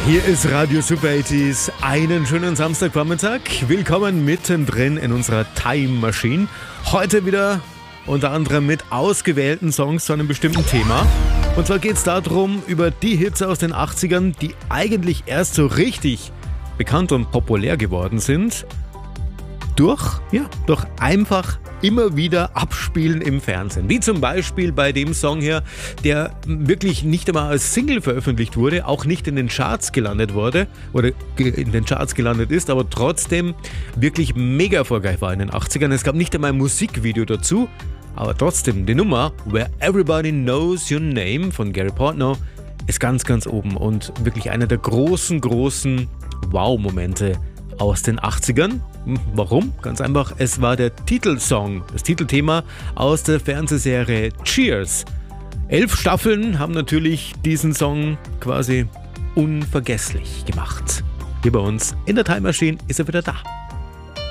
Hier ist Radio Super 80s. Einen schönen Samstagvormittag. Willkommen mittendrin in unserer Time Machine. Heute wieder unter anderem mit ausgewählten Songs zu einem bestimmten Thema. Und zwar geht es darum, über die Hits aus den 80ern, die eigentlich erst so richtig bekannt und populär geworden sind. Durch einfach immer wieder abspielen im Fernsehen. Wie zum Beispiel bei dem Song hier, der wirklich nicht einmal als Single veröffentlicht wurde, auch nicht in den Charts gelandet wurde oder in den Charts gelandet ist, aber trotzdem wirklich mega erfolgreich war in den 80ern. Es gab nicht einmal ein Musikvideo dazu, aber trotzdem die Nummer Where Everybody Knows Your Name von Gary Portnow ist ganz, ganz oben und wirklich einer der großen Wow-Momente aus den 80ern. Warum? Ganz einfach, es war der Titelsong, das Titelthema aus der Fernsehserie Cheers. 11 Staffeln haben natürlich diesen Song quasi unvergesslich gemacht. Hier bei uns in der Time Machine ist er wieder da.